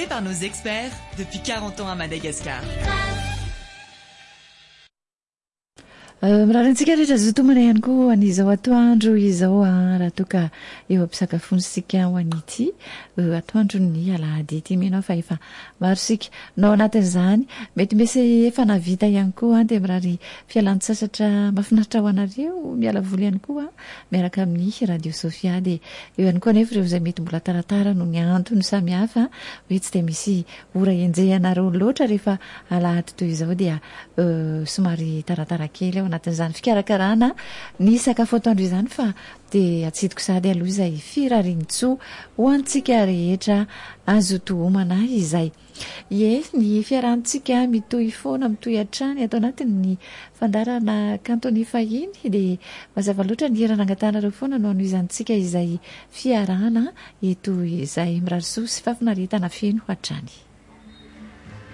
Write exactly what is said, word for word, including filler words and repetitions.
Informés par nos experts depuis quarante ans à Madagascar. Mirarintsika rehetra zotomana ihany koa an'izao atoandro izao raha toa ka eo am-pisakafoantsika ho an'ity atoandro ny alahady ity menao fa efa maro sika nao anatin'izany mety mesy efa navita ihany koa dia mirary fialan-tsasatra mahafinaritra ho anareo miala voly ihany koa miaraka amin'ny radio Sofia dia eo ihany koa nefa ireo izay mety mbola taratara no ny antony samihafa hoe tsy dia misy ora enjehanareo loatra rehefa alahady toy izao dia somary taratara kely ao anatin'izany fikarakarana ny sakafo atoandro izany fa dia atsidiko sady aloha izay firarian-tsoa ho antsika rehetra azo tohomana izay. Ye, ny fiarahantsika mitohy foana mitohy hatrany atao anatin'ny fandarana kantony fahiny dia mazava loatra ny hera nangatanareo foana no anoizantsika izay fiarahana eto izay mirarisoa sy fafinaretana feno hatrany.